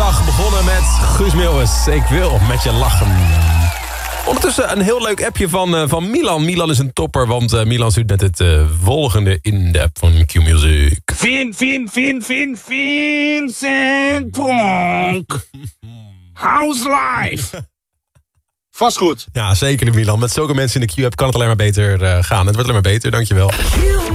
dag begonnen met Guus Meeuwis. Ik wil met je lachen. Ondertussen een heel leuk appje van Milan. Milan is een topper, want Milan stuurt net het volgende in de app van Q-Music. Vincent Pronk. House Life. Vast goed. Ja, zeker Milan. Met zulke mensen in de Q-app kan het alleen maar beter gaan. Het wordt alleen maar beter, dankjewel.